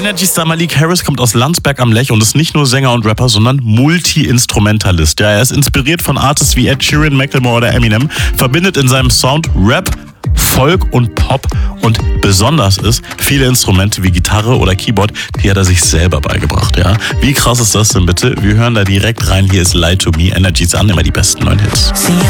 Energy-Star Malik Harris kommt aus Landsberg am Lech und ist nicht nur Sänger und Rapper, sondern Multi-Instrumentalist. Ja, er ist inspiriert von Artists wie Ed Sheeran, Macklemore oder Eminem, verbindet in seinem Sound Rap, Folk und Pop und besonders ist viele Instrumente wie Gitarre oder Keyboard, die hat er sich selber beigebracht. Ja, wie krass ist das denn bitte? Wir hören da direkt rein. Hier ist Lie to Me, Energy Sun, immer die besten neuen Hits.